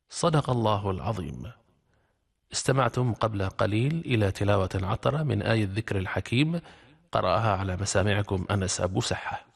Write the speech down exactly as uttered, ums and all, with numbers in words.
صدق الله العظيم. استمعتم قبل قليل إلى تلاوة عطرة من آية الذكر الحكيم، قرأها على مسامعكم أنس أبو سحة.